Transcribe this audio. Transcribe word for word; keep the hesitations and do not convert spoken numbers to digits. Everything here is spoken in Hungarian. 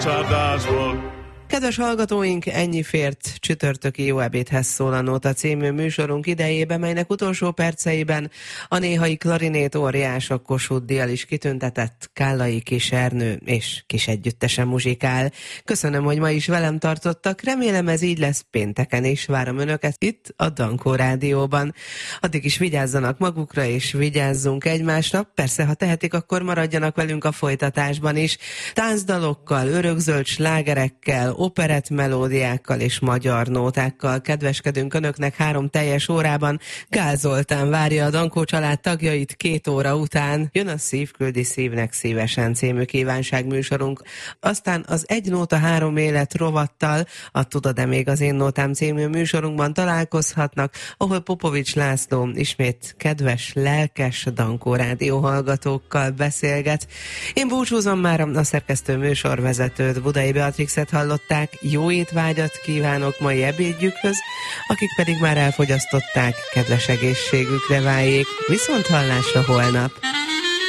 csacsádásból. Kedves hallgatóink, ennyi fért csütörtöki Jó ebédhez szól a Nóta című műsorunk idejébe, melynek utolsó perceiben a néhai klarinét óriások Kossuth Díjjal is kitüntetett Kállai Kis Ernő és kis együttesen muzsikál. Köszönöm, hogy ma is velem tartottak, remélem ez így lesz pénteken is, várom Önöket itt a Dankó Rádióban. Addig is vigyázzanak magukra és vigyázzunk egymásra, persze ha tehetik, akkor maradjanak velünk a folytatásban is. Táncdalokkal, örökzöld slágerekkel, operett melódiákkal és magyar nótákkal kedveskedünk Önöknek három teljes órában. Gál Zoltán várja a Dankó család tagjait két óra után. Jön a Szív küldi szívnek szívesen című kívánságműsorunk. Aztán az Egy nóta három élet rovattal, a Tudod-e még az én nótám című műsorunkban találkozhatnak, ahol Popovics László ismét kedves, lelkes Dankó rádió hallgatókkal beszélget. Én búcsúzom már, a szerkesztő műsorvezetőt, Budai Beatrixet hallott. Jó étvágyat kívánok mai ebédjükhöz, akik pedig már elfogyasztották, kedves egészségükre váljék. Viszont hallásra holnap!